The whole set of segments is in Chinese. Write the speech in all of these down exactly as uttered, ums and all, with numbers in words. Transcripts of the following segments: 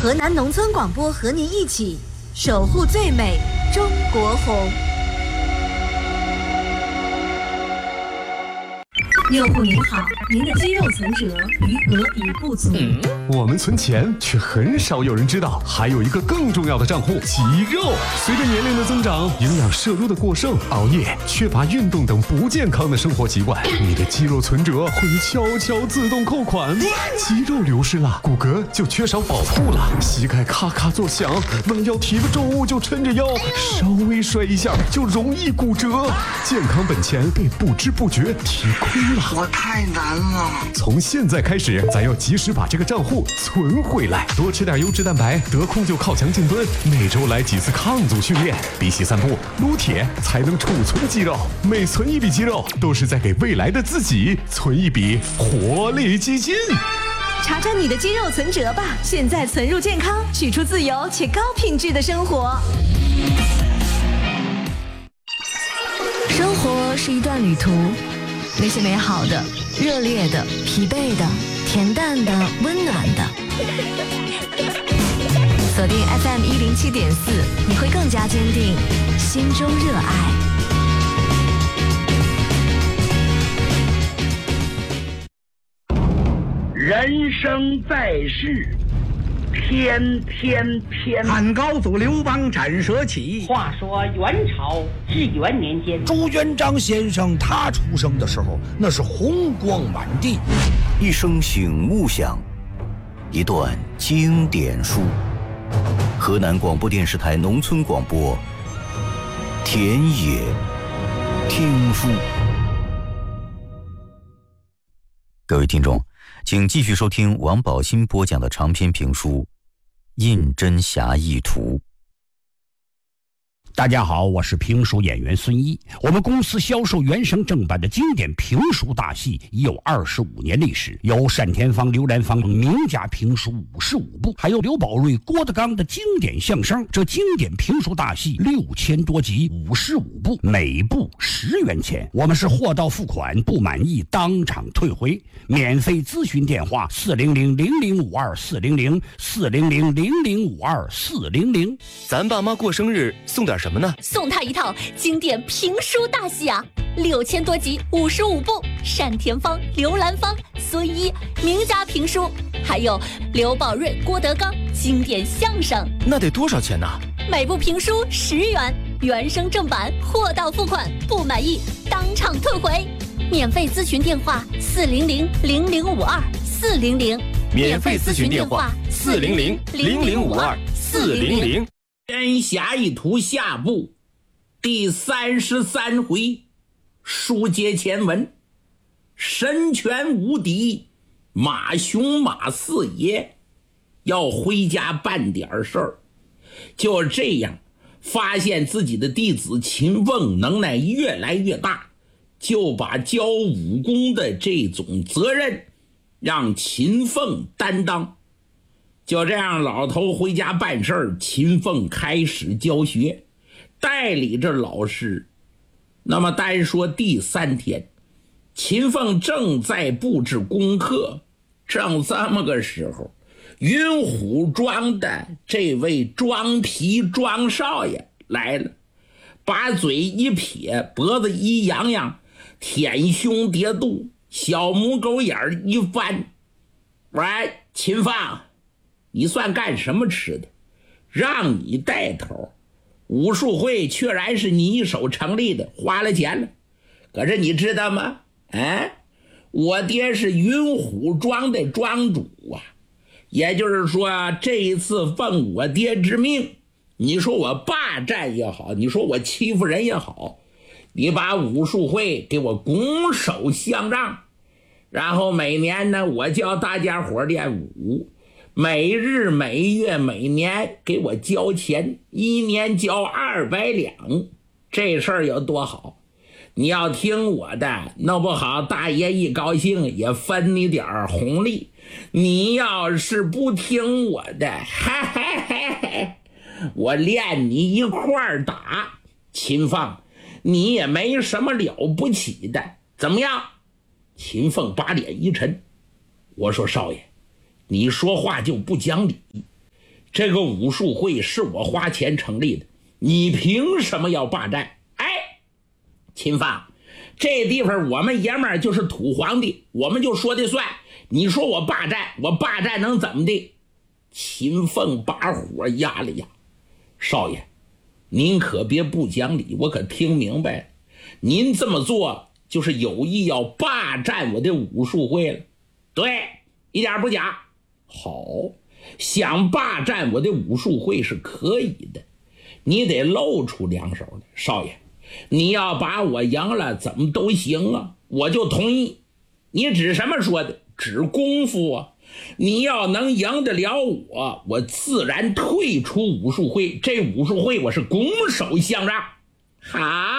河南农村广播和您一起守护最美中国红。用户您好，您的肌肉存折余额已不足。 嗯，我们存钱，却很少有人知道，还有一个更重要的账户——肌肉。随着年龄的增长，营养摄入的过剩，熬夜、缺乏运动等不健康的生活习惯，你的肌肉存折会悄悄自动扣款。肌肉流失了，骨骼就缺少保护了，膝盖咔咔作响，弯腰提个重物就抻着腰，稍微摔一下就容易骨折，健康本钱被不知不觉提亏了。 我太难了。 从现在开始，咱要及时把这个账户存回来，多吃点优质蛋白，得空就靠墙静蹲，每周来几次抗阻训练，比起散步、撸铁才能储存肌肉。每存一笔肌肉，都是在给未来的自己存一笔活力基金。 查查你的肌肉存折吧，现在存入健康，取出自由且高品质的生活。生活是一段旅途。那些美好的、热烈的、疲惫的、恬淡的、温暖的，锁定 F M 一零七点四，你会更加坚定心中热爱。 人生在世，天天偏。 汉高祖刘邦斩蛇起。 话说元朝至元年间， 朱元璋先生他出生的时候，那是红光满地。 一声醒目响，一段经典书。河南广播电视台农村广播，田野听书。各位听众，请继续收听王宝新播讲的长篇评书《印真侠义图》。 大家好，我是评书演员孙一。我们公司销售原声正版的经典评书大戏已有二十五年历史，有单田芳、刘兰芳等名家评书五十五部，还有刘宝瑞、郭德纲的经典相声。这经典评书大戏六千多集，五十五部，每部十元钱。我们是货到付款，不满意当场退回。免费咨询电话：四零零零零五二四零零四零零零零五二四零零。 咱爸妈过生日送点什么呢？ 送他一套经典评书大戏啊，六千多集，五十五部，单田芳、刘兰芳、孙一名家评书，还有刘宝瑞、郭德纲经典相声。 那得多少钱呢？ 每部评书十元，原声正版，货到付款，不满意当场退回。免费咨询电话：四零零零零五二四零零。 免费咨询电话：四零零零零五二四零零。 真侠义图下部第三十三回，书接前文。神拳无敌，马雄马四爷要回家办点事儿，就这样发现自己的弟子秦凤能耐越来越大，就把教武功的这种责任让秦凤担当。就这样，老头回家办事儿，秦凤开始教学，代理着老师。那么单说第三天，秦凤正在布置功课，正这么个时候，云虎庄的这位庄皮庄少爷来了，把嘴一撇，脖子一扬扬，舔胸叠肚，小母狗眼一翻。喂，秦凤，你算干什么吃的？让你带头，武术会确然是你一手成立的，花了钱了。可是你知道吗？哎，我爹是云虎庄的庄主啊，也就是说，这一次奉我爹之命，你说我霸占也好，你说我欺负人也好，你把武术会给我拱手相让，然后每年呢，我教大家伙练武。每日每月每年给我交钱，一年交二百两，这事儿有多好？你要听我的，弄不好大爷一高兴也分你点儿红利。你要是不听我的，嘿嘿嘿嘿，我练你一块儿打。秦凤，你也没什么了不起的，怎么样？秦凤把脸一沉，我说少爷，你说话就不讲理， 这个武术会是我花钱成立的，你凭什么要霸占？哎，秦放，这地方我们爷们儿就是土皇帝，我们就说的算。你说我霸占，我霸占能怎么的？秦凤把火压了压，少爷，您可别不讲理，我可听明白了，您这么做就是有意要霸占我的武术会了。对，一点不假。好，想霸占我的武术会是可以的，你得露出两手来。少爷，你要把我赢了怎么都行啊，我就同意。你指什么说的？指功夫啊。你要能赢得了我，我自然退出武术会，这武术会我是拱手相让。好，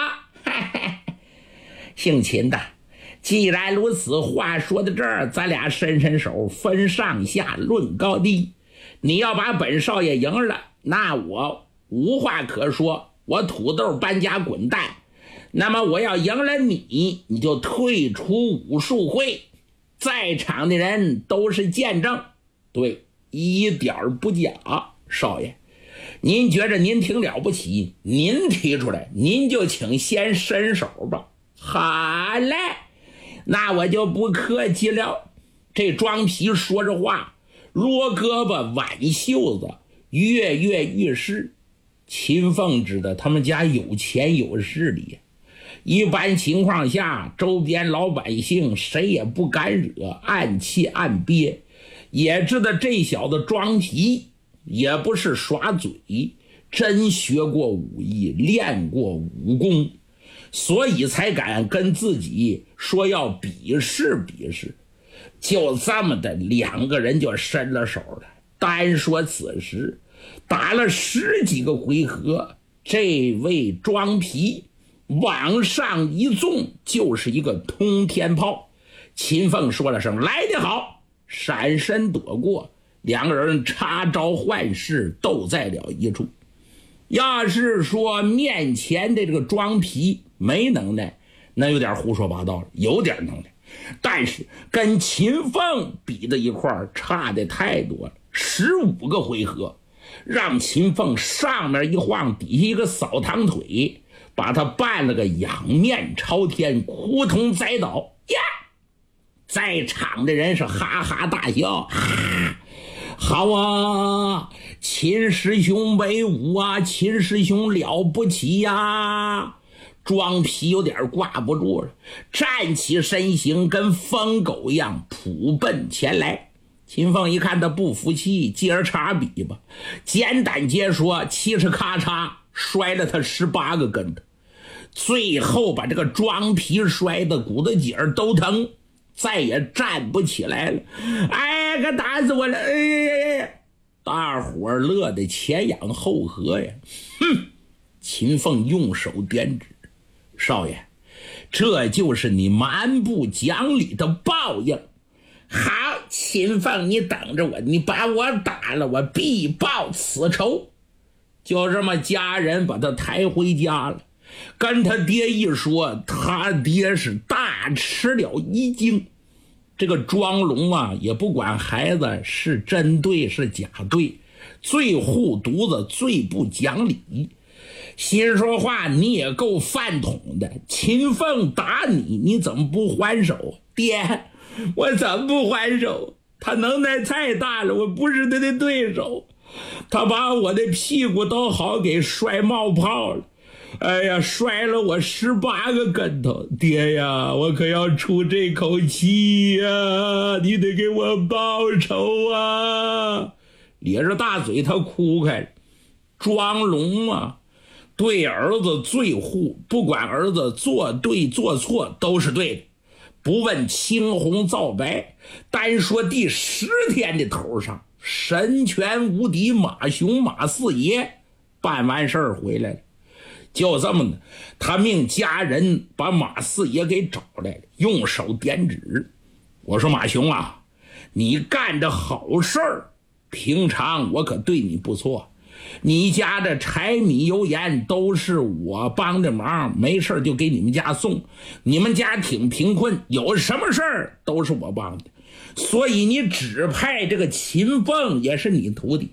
姓秦的，既然如此，话说到这儿，咱俩伸伸手，分上下，论高低。你要把本少爷赢了，那我无话可说，我土豆搬家滚蛋。那么我要赢了你，你就退出武术会。在场的人都是见证，对，一点不假。少爷，您觉着您挺了不起，您提出来，您就请先伸手吧。好嘞，那我就不客气了。这装皮说着话，罗胳膊挽袖子，跃跃欲试。秦凤知道他们家有钱有势力，一般情况下周边老百姓谁也不敢惹，暗气暗憋，也知道这小子装皮，也不是耍嘴，真学过武艺，练过武功，所以才敢跟自己说要比试比试。就这么的，两个人就伸了手了。单说此时打了十几个回合，这位装皮往上一纵就是一个通天炮。秦凤说了声来得好，闪身躲过，两个人插招换式，斗在了一处。要是说面前的这个装皮没能耐，那有点胡说八道了，有点能耐，但是跟秦凤比在一块儿差的太多了。十五个回合，让秦凤上面一晃，底下一个扫堂腿，把他绊了个仰面朝天，扑通栽倒呀！在场的人是哈哈大笑，啊，好啊，秦师兄威武啊，秦师兄了不起呀！装皮有点挂不住了，站起身形跟疯狗一样扑奔前来。秦凤一看他不服气，接着插比吧，简单解说，嘁哧咔嚓摔了他十八个跟头，最后把这个装皮摔的骨头节儿都疼，再也站不起来了。哎，可打死我了！哎呀呀！大伙儿乐得前仰后合呀。哼！秦凤用手点指，少爷，这就是你蛮不讲理的报应。好，秦凤，你等着我，你把我打了，我必报此仇。就这么家人把他抬回家了，跟他爹一说，他爹是大吃了一惊。这个庄龙啊，也不管孩子是真对是假对，最护犊子，最不讲理。心说话，你也够饭桶的，秦凤打你，你怎么不还手？爹，我怎么不还手？他能耐太大了，我不是他的对手，他把我的屁股都好给摔冒泡了。哎呀，摔了我十八个跟头，爹呀，我可要出这口气呀，你得给我报仇啊！咧着大嘴他哭开了。庄龙啊，对儿子最护，不管儿子做对做错都是对的，不问青红皂白。单说第十天的头上，神拳无敌马雄马四爷办完事儿回来了。就这么呢，他命家人把马四爷给找来了，用手点指。我说马雄啊，你干着好事儿，平常我可对你不错，你家的柴米油盐都是我帮的忙，没事就给你们家送。你们家挺贫困，有什么事儿都是我帮的，所以你指派这个秦凤也是你徒弟，